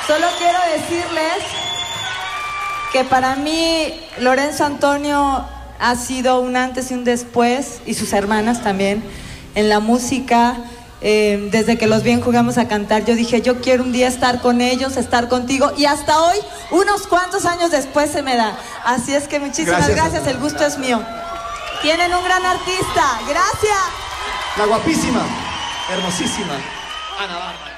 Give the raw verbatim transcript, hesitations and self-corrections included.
Solo quiero decirles que para mí Lorenzo Antonio ha sido un antes y un después, y sus hermanas también, en la música. Eh, desde que los vi en Jugamos a Cantar, yo dije, yo quiero un día estar con ellos, estar contigo, y hasta hoy, unos cuantos años después, se me da. Así es que muchísimas gracias, gracias el gusto es mío. Tienen un gran artista, gracias. La guapísima, hermosísima Ana Bárbara.